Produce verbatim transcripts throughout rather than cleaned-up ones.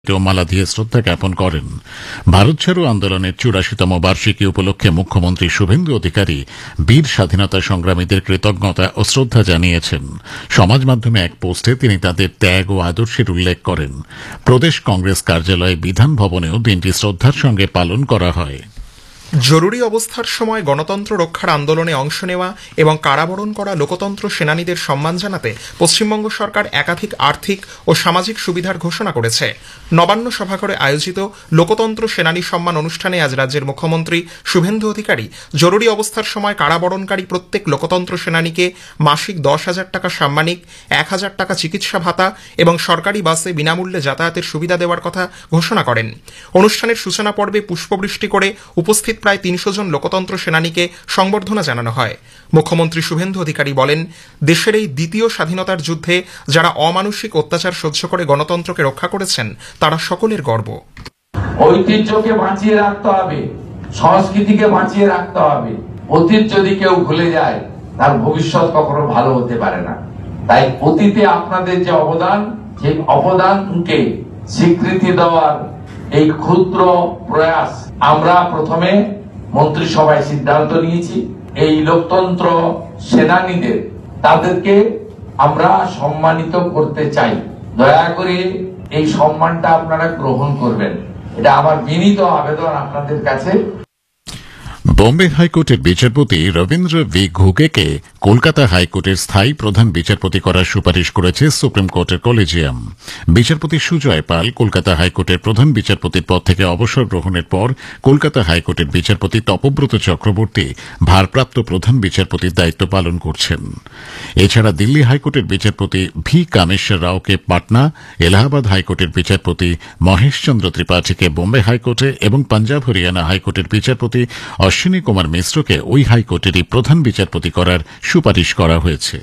মালা দিয়ে শ্রদ্ধা জ্ঞাপন করেন। ভারত ছাড়ো আন্দোলনের চুরাশিতম বার্ষিকী উপলক্ষে মুখ্যমন্ত্রী শুভেন্দু অধিকারী বীর স্বাধীনতা সংগ্রামীদের কৃতজ্ঞতা ও শ্রদ্ধা জানিয়েছেন। সমাজ মাধ্যমে এক পোস্টে তিনি তাদের ত্যাগ ও আদর্শের উল্লেখ করেন। প্রদেশ কংগ্রেস কার্যালয়ে বিধান ভবনেও দিনটি শ্রদ্ধার সঙ্গে পালন করা হয়। জরুরি অবস্থার সময় গণতন্ত্র রক্ষার আন্দোলনে অংশ নেওয়া এবং কারাবরণ করা লোকতন্ত্র সেনানীদের সম্মান জানাতে পশ্চিমবঙ্গ সরকার একাধিক আর্থিক ও সামাজিক সুবিধার ঘোষণা করেছে। নবান্ন সভাঘরে আয়োজিত লোকতন্ত্র সেনানী সম্মান অনুষ্ঠানে আজ রাজ্যের মুখ্যমন্ত্রী শুভেন্দু অধিকারী জরুরি অবস্থার সময় কারাবরণকারী প্রত্যেক লোকতন্ত্র সেনানীকে মাসিক দশ হাজার টাকা সাম্মানিক, এক হাজার টাকা চিকিৎসা ভাতা এবং সরকারি বাসে বিনামূল্যে যাতায়াতের সুবিধা দেওয়ার কথা ঘোষণা করেন। অনুষ্ঠানের সূচনা পর্বে পুষ্পবৃষ্টি করে উপস্থিত প্রায় তিনশো জন লোকতন্ত্র সেনানীকে সংবর্ধনা জানানো হয়। মুখ্যমন্ত্রী শুভেন্দু অধিকারী বলেন, দেশের এই দ্বিতীয় স্বাধীনতার যুদ্ধে যারা অমানসিক অত্যাচার সহ্য করে গণতন্ত্রকে রক্ষা করেছেন তারা সকলের গর্ব। ঐতিহ্যকে বাঁচিয়ে রাখতে হবে, সংস্কৃতিকে বাঁচিয়ে রাখতে হবে। অতীত যদি কেউ ভুলে যায় তার ভবিষ্যৎ কখনো ভালো হতে পারে না। তাই অতীতে আপনাদের যে অবদান, সেই অবদানকে স্বীকৃতি দেওয়ার এই ক্ষুদ্র প্রয়াস আমরা প্রথমে মন্ত্রিসভায় সিদ্ধান্ত নিয়েছি। এই লোকতন্ত্র সেনানীদের তাদেরকে আমরা সম্মানিত করতে চাই। দয়া করে এই সম্মানটা আপনারা গ্রহণ করবেন, এটা আমার বিনীত আবেদন আপনাদের কাছে। বোম্বে হাইকোর্টের বিচারপতি রবীন্দ্র ভি ঘুগেকে কলকাতা হাইকোর্টের স্থায়ী প্রধান বিচারপতি করার সুপারিশ করেছে সুপ্রিম কোর্টের কলেজিয়াম। বিচারপতি সুজয় পাল কলকাতা হাইকোর্টের প্রধান বিচারপতির পদ থেকে অবসর গ্রহণের পর কলকাতা হাইকোর্টের বিচারপতি তপব্রত চক্রবর্তী ভারপ্রাপ্ত প্রধান বিচারপতির দায়িত্ব পালন করছেন। এছাড়া দিল্লি হাইকোর্টের বিচারপতি ভি কামেশ্বর রাওকে পাটনা, এলাহাবাদ হাইকোর্টের বিচারপতি মহেশ চন্দ্র ত্রিপাঠীকে বোম্বে হাইকোর্টে এবং পাঞ্জাব হরিয়ানা হাইকোর্টের বিচারপতি অশ্বিনী কুমার মিশ্রকে ওই হাইকোর্টেরই প্রধান বিচারপতি করার সুপারিশ করা হয়েছে।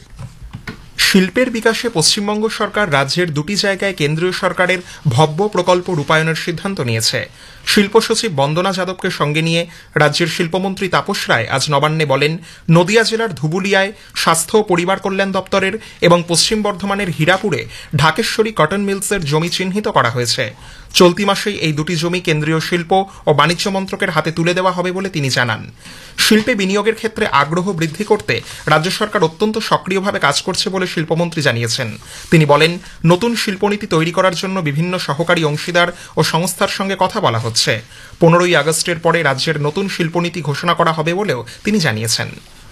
শিল্পের বিকাশে পশ্চিমবঙ্গ সরকার রাজ্যের দুটি জায়গায় কেন্দ্রীয় সরকারের ভব্য প্রকল্প রূপায়ণের সিদ্ধান্ত নিয়েছে। শিল্প সচিব বন্দনা যাদবকে সঙ্গে নিয়ে রাজ্যের শিল্পমন্ত্রী তাপস রায় আজ নবান্নে বলেন, নদিয়া জেলার ধুবুলিয়ায় স্বাস্থ্য ও পরিবার কল্যাণ দপ্তরের এবং পশ্চিম বর্ধমানের হীরাপুরে ঢাকেশ্বরী কটন মিলসের জমি চিহ্নিত করা হয়েছে। চলতি মাসেই এই দুটি জমি কেন্দ্রীয় শিল্প ও বাণিজ্য মন্ত্রকের হাতে তুলে দেওয়া হবে বলে তিনি জানান। শিল্পে বিনিয়োগের ক্ষেত্রে আগ্রহ বৃদ্ধি করতে রাজ্য সরকার অত্যন্ত সক্রিয়ভাবে কাজ করছে বলে শিল্পমন্ত্রী জানিয়েছেন। তিনি বলেন, নতুন শিল্পনীতি তৈরি করার জন্য বিভিন্ন সহকারী অংশীদার ও সংস্থার সঙ্গে কথা বলা হচ্ছে। পনেরোই আগস্টের পরে রাজ্যের নতুন শিল্পনীতি ঘোষণা করা হবে বলেও তিনি জানিয়েছেন।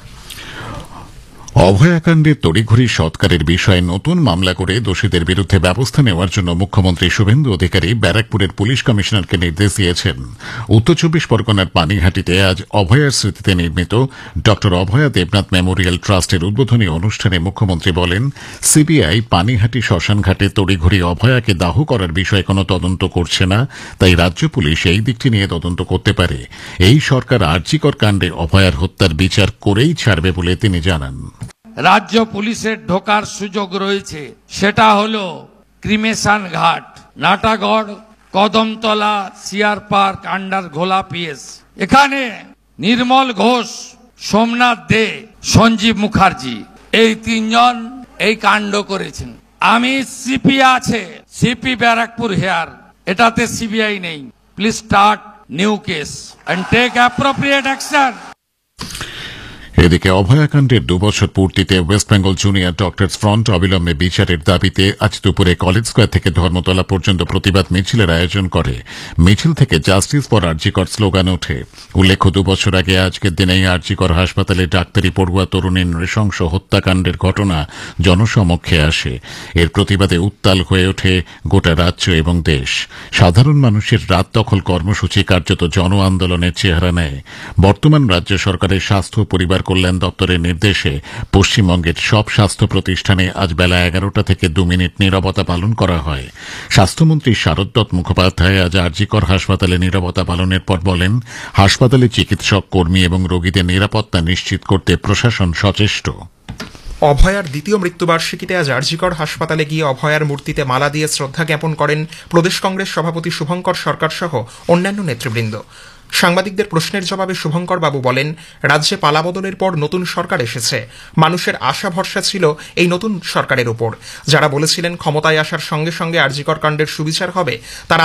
অভয়াকাণ্ডে তড়িঘড়ি সৎকারের বিষয়ে নতুন মামলা করে দোষীদের বিরুদ্ধে ব্যবস্থা নেওয়ার জন্য মুখ্যমন্ত্রী শুভেন্দু অধিকারী ব্যারাকপুরের পুলিশ কমিশনারকে নির্দেশ দিয়েছেন। উত্তর চব্বিশ পরগনার পানিঘাটিতে আজ অভয়ার স্মৃতিতে নির্মিত ড অভয়া দেবনাথ মেমোরিয়াল ট্রাস্টের উদ্বোধনী অনুষ্ঠানে মুখ্যমন্ত্রী বলেন, সিবিআই পানিঘাটি শ্মশানঘাটে তড়িঘড়ি অভয়াকে দাহ করার বিষয়ে কোনো তদন্ত করছে না, তাই রাজ্য পুলিশ এই দিকটি নিয়ে তদন্ত করতে পারে। এই সরকার আরজিকর কাণ্ডে অভয়ার হত্যার বিচার করেই ছাড়বে বলে তিনি জানান। রাজ্য পুলিশের ঢোকার সুযোগ রয়েছে, সেটা হলো ক্রিমেশন ঘাট, Natagarh, Kadamtala, CR park, under ঘোলা পিএস। এখানে নির্মল ঘোষ, সোমনাথ দে, সঞ্জীব মুখার্জি এই তিনজন এই কাণ্ড করেছেন। আমি সিপি আছে, সিপি ব্যারাকপুর হেয়ার, এটাতে সিবিআই নেই। Please start new case and take appropriate action. এদিকে অভয়াকাণ্ডের দুবছর পূর্তিতে West Bengal junior doctors front অবিলম্বে বিচারের দাবিতে আজ দুপুরে কলেজ স্কোয়ার থেকে ধর্মতলা পর্যন্ত প্রতিবাদ মিছিলের আয়োজন করে। মিছিল থেকে জাস্টিস ফর আরজিকর স্লোগান ওঠে। উল্লেখ্য, দুবছর আগে আজকের দিনেই আরজিকর হাসপাতালে ডাক্তারি পড়ুয়া তরুণীর নৃশংস হত্যাকাণ্ডের ঘটনা জনসমক্ষে আসে। এর প্রতিবাদে উত্তাল হয়ে ওঠে গোটা রাজ্য এবং দেশ। সাধারণ মানুষের রাত দখল কর্মসূচি কার্যত জন আন্দোলনের চেহারা নেয়। বর্তমান রাজ্য সরকারের স্বাস্থ্য পরিবার কল্যাণ দপ্তরের নির্দেশে পশ্চিমবঙ্গের সব স্বাস্থ্য প্রতিষ্ঠানে আজ বেলা এগারোটা থেকে দু মিনিট নীরবতা পালন করা হয়। স্বাস্থ্যমন্ত্রী শারদ দত্ত মুখোপাধ্যায় আজ আরজিকর হাসপাতালে নীরবতা পালনের পর বলেন, হাসপাতালে চিকিৎসক, কর্মী এবং রোগীদের নিরাপত্তা নিশ্চিত করতে প্রশাসন সচেষ্ট। অভয়ার দ্বিতীয় মৃত্যুবার্ষিকীতে আজ আরজিকর হাসপাতালে গিয়ে অভয়ার মূর্তিতে মালা দিয়ে শ্রদ্ধা জ্ঞাপন করেন প্রদেশ কংগ্রেস সভাপতি শুভঙ্কর সরকার সহ অন্যান্য নেতৃবৃন্দ। সাংবাদিকদের প্রশ্নের জবাবে শুভঙ্কর বাবু বলেন, রাজ্যে পালাবদলের পর নতুন সরকার এসেছে। মানুষের আশা ভরসা ছিল এই নতুন সরকারের উপর। যারা বলেছিলেন ক্ষমতায় আসার সঙ্গে সঙ্গে আরজিকর কাণ্ডের সুবিচার হবে, তারা